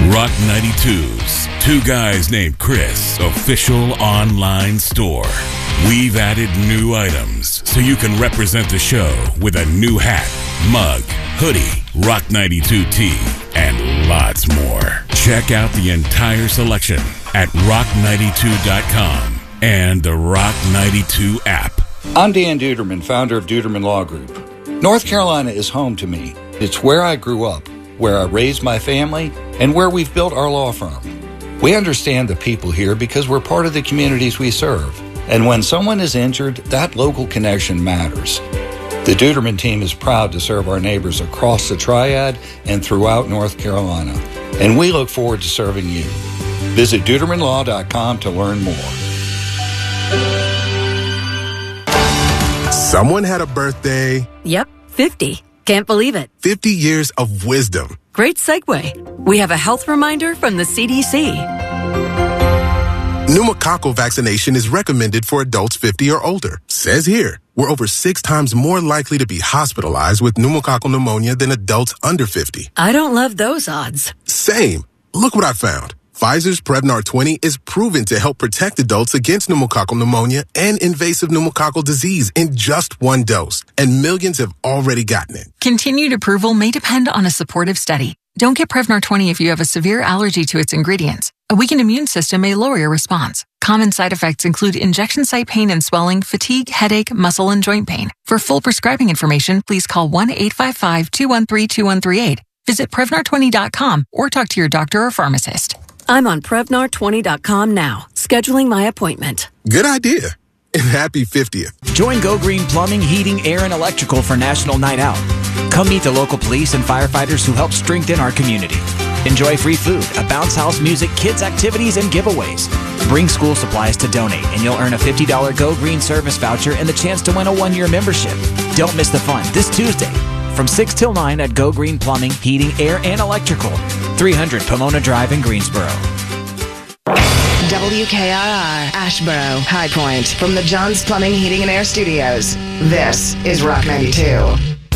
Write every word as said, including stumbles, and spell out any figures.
Rock ninety-two's Two Guys Named Chris official online store. We've added new items so you can represent the show with a new hat, mug, hoodie, Rock ninety-two tee, and lots more. Check out the entire selection at rock ninety-two dot com and the Rock ninety-two app. I'm Dan Duderman, founder of Duderman Law Group. North Carolina is home to me. It's where I grew up, where I raised my family, and where we've built our law firm. We understand the people here because we're part of the communities we serve. And when someone is injured, that local connection matters. The Duderman team is proud to serve our neighbors across the Triad and throughout North Carolina. And we look forward to serving you. Visit Duderman Law dot com to learn more. Someone had a birthday. Yep, fifty. Can't believe it. fifty years of wisdom. Great segue. We have a health reminder from the C D C. Pneumococcal vaccination is recommended for adults fifty or older. Says here, we're over six times more likely to be hospitalized with pneumococcal pneumonia than adults under fifty. I don't love those odds. Same. Look what I found. Pfizer's Prevnar twenty is proven to help protect adults against pneumococcal pneumonia and invasive pneumococcal disease in just one dose, and millions have already gotten it. Continued approval may depend on a supportive study. Don't get Prevnar twenty if you have a severe allergy to its ingredients. A weakened immune system may lower your response. Common side effects include injection site pain and swelling, fatigue, headache, muscle, and joint pain. For full prescribing information, please call one eight five five, two one three, two one three eight. Visit Prevnar twenty dot com or talk to your doctor or pharmacist. I'm on Prevnar twenty dot com now, scheduling my appointment. Good idea. And happy fiftieth. Join Go Green Plumbing, Heating, Air, and Electrical for National Night Out. Come meet the local police and firefighters who help strengthen our community. Enjoy free food, a bounce house, music, kids' activities, and giveaways. Bring school supplies to donate, and you'll earn a fifty dollars Go Green service voucher and the chance to win a one-year membership. Don't miss the fun this Tuesday from six till nine at Go Green Plumbing, Heating, Air, and Electrical, three hundred Pomona Drive in Greensboro. W K R R, Asheboro, High Point, from the John's Plumbing, Heating, and Air Studios. This is Rock ninety-two.